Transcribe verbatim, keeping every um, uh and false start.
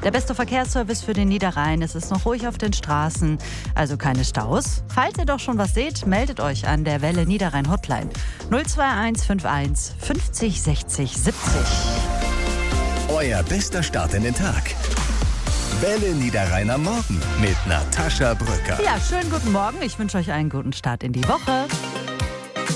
Der beste Verkehrsservice für den Niederrhein. Es ist noch ruhig auf den Straßen, also keine Staus. Falls ihr doch schon was seht, meldet euch an der Welle Niederrhein Hotline null zwei eins fünf eins fünfzig sechzig siebzig. Euer bester Start in den Tag. Welle Niederrhein am Morgen mit Natascha Brücker. Ja, schönen guten Morgen. Ich wünsche euch einen guten Start in die Woche.